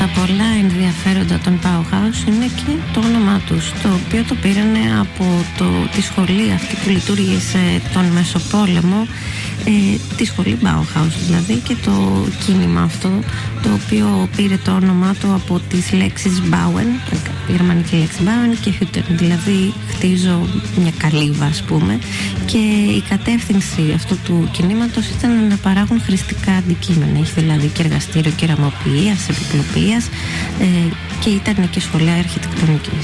τα πολλά ενδιαφέροντα των Bauhaus είναι και το όνομά τους, το οποίο το πήρανε από τη σχολή αυτή που λειτουργήσε τον Μεσοπόλεμο, τη σχολή Bauhaus δηλαδή, και το κίνημα αυτό, το οποίο πήρε το όνομά του από τις λέξεις Bauen, η γερμανική λέξη Bauen, και Hütten, δηλαδή χτίζω μια καλύβα, ας πούμε, και η κατεύθυνση αυτού του κινήματος ήταν να παράγουν χρηστικά αντικείμενα. Έχει δηλαδή και εργαστήριο κεραμοποιίας, επιπλοποιίας, και ήταν και σχολεία αρχιτεκτονικής.